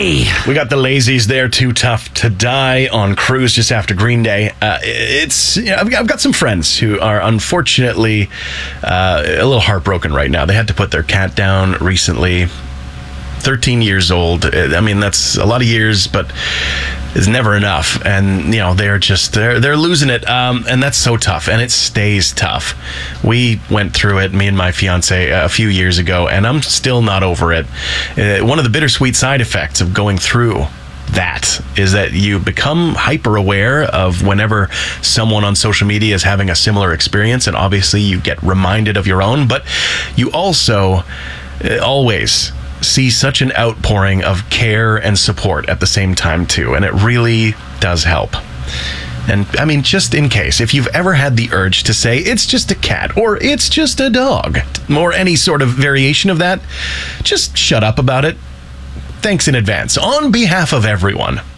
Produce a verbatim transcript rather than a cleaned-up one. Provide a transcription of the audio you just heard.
Day. We got the Lazies there, Too Tough to Die on cruise just after Green Day. Uh, it's you know, I've, I've got some friends who are unfortunately uh, a little heartbroken right now. They had to put their cat down recently. thirteen years old. I mean, that's a lot of years, but it's never enough. And, you know, they're just, they're, they're losing it. Um, and that's so tough. And it stays tough. We went through it, me and my fiance, a few years ago, and I'm still not over it. Uh, one of the bittersweet side effects of going through that is that you become hyper aware of whenever someone on social media is having a similar experience. And obviously you get reminded of your own, but you also uh, always see such an outpouring of care and support at the same time too, and it really does help. And I mean, just in case, if you've ever had the urge to say it's just a cat or it's just a dog or any sort of variation of that, just shut up about it. Thanks in advance on behalf of everyone.